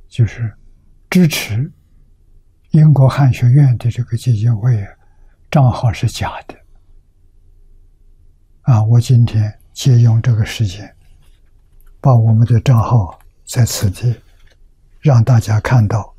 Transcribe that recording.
就是支持英国汉学院的这个基金会账号是假的。我今天借用这个时间，把我们的账号在此地让大家看到